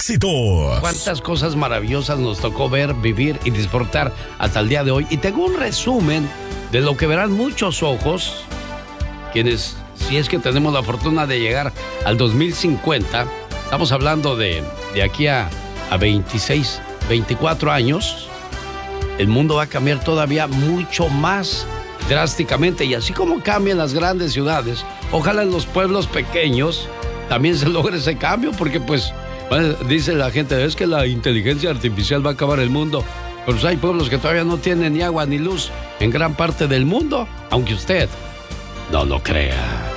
éxitos. Cuántas cosas maravillosas nos tocó ver, vivir y disfrutar hasta el día de hoy. Y tengo un resumen de lo que verán muchos ojos, quienes, si es que tenemos la fortuna de llegar al 2050, estamos hablando de aquí a 26, 24 años, el mundo va a cambiar todavía mucho más drásticamente. Y así como cambian las grandes ciudades, ojalá en los pueblos pequeños también se logre ese cambio, porque pues dice la gente, es que la inteligencia artificial va a acabar el mundo. Pero pues hay pueblos que todavía no tienen ni agua ni luz en gran parte del mundo, aunque usted no lo crea.